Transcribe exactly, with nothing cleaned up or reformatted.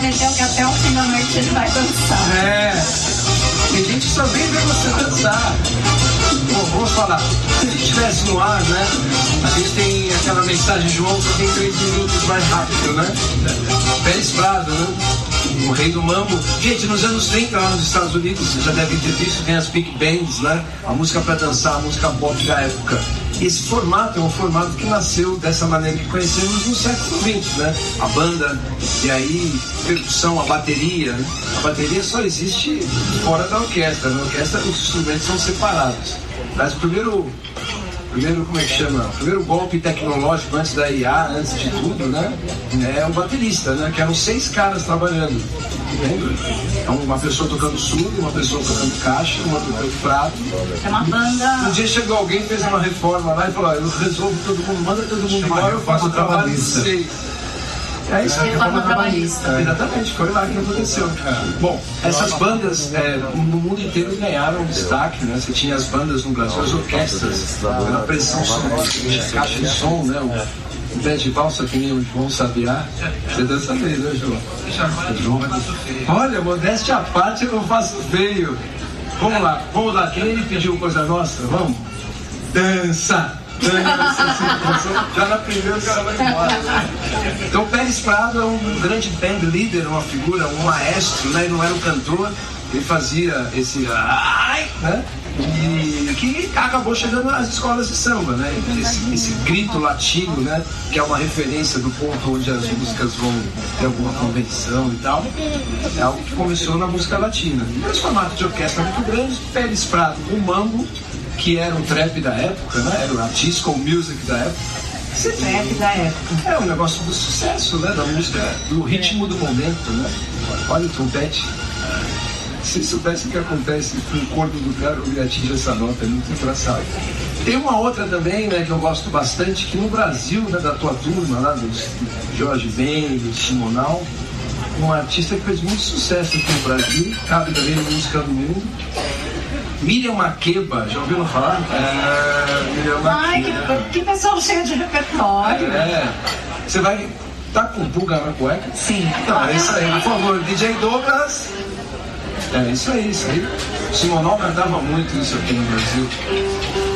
prometeu que até o fim da noite ele vai dançar. É, tem gente que só vem ver você dançar. Bom, vamos falar. Se a gente estivesse no ar, né? A gente tem aquela mensagem de João que tem três minutos mais rápido, né? Pérez Prado, né? O rei do mambo. Gente, nos anos trinta lá nos Estados Unidos, você já deve ter visto, tem as big bands, né? A música pra dançar, a música pop da época. Esse formato é um formato que nasceu dessa maneira que conhecemos no século vinte, né? A banda, e aí percussão, a bateria. A bateria só existe fora da orquestra. Na orquestra os instrumentos são separados. Mas o primeiro, primeiro, como é que chama? O primeiro golpe tecnológico antes da I A, antes de tudo, né? É o baterista, né? Que eram seis caras trabalhando. Lembra? É uma pessoa tocando surdo, uma pessoa tocando caixa, uma tocando prato. É uma banda. Um dia chegou alguém, fez uma reforma lá e falou: eu resolvo todo mundo, manda todo mundo embora, eu faço o trabalho de seis. É isso, é forma trabalhista. É, exatamente, foi lá que aconteceu. Bom, essas bandas é, no mundo inteiro ganharam destaque, né? Você tinha as bandas no Brasil, as orquestras, pela pressão sonora, a caixa de som, né? O pé de valsa que nem o João Sabiá. Você dança bem, né, João? João. Olha, modéstia à parte, eu não faço feio. Vamos lá, vamos lá. Quem ele pediu coisa nossa? Vamos? Dança! Já na primeira o cara vai embora. Então Pérez Prado é um grande band leader, uma figura, um maestro, né? Ele não era o cantor, ele fazia esse ai, né? E que acabou chegando às escolas de samba, né? Esse, esse grito latino, né? Que é uma referência do ponto onde as músicas vão ter alguma convenção e tal. É algo que começou na música latina. Esse formato de orquestra muito grande. Pérez Prado, o mambo, que era o trap da época, né? Era a disco music da época. Trap da época. É um negócio do sucesso, né? Da música, do ritmo do momento, né? Olha o trompete. Se soubesse o que acontece com o corpo do cara, ele atinge essa nota, é muito engraçado. Tem uma outra também, né, que eu gosto bastante, que no Brasil, né, da tua turma, lá do Jorge Ben, do Simonal, um artista que fez muito sucesso aqui no Brasil, cabe também no Música do Mundo. Miriam Makeba, já ouviram falar? É, Miriam Makeba. Ai, que, que pessoa cheia de repertório. É. Você vai. Tá com pulga na cueca? Sim. Então, é isso aí, por favor, D J Douglas. É isso aí, isso aí. O Simonal cantava muito isso aqui no Brasil.